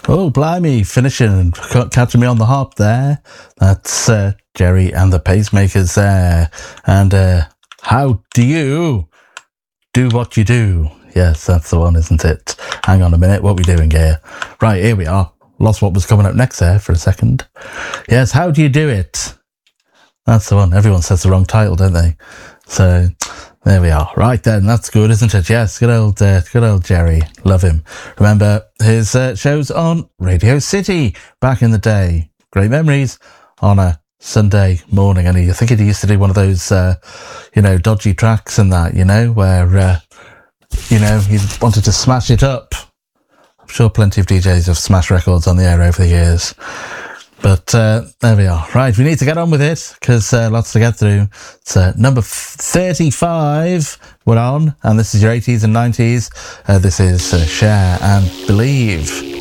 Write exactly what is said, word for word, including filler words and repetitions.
Oh, blimey, finishing, catching me on the hop there. That's uh, Jerry and the Pacemakers there. And uh, how do you do what you do? Yes, that's the one, isn't it? Hang on a minute, what are we doing here? Right, here we are. Lost what was coming up next there for a second. Yes, how do you do it? That's the one. Everyone says the wrong title, don't they? So there we are. Right then, that's good, isn't it? Yes, good old, uh, good old Jerry. Love him. Remember his uh, shows on Radio City back in the day. Great memories on a Sunday morning. And he, I think he used to do one of those, uh, you know, dodgy tracks and that, you know, where, uh, you know, he wanted to smash it up. I'm sure plenty of D Js have smashed records on the air over the years. But uh, there we are. Right, we need to get on with it because uh, lots to get through. It's uh, number thirty-five. We're on, and this is your eighties and nineties. Uh, this is uh, Share and Believe.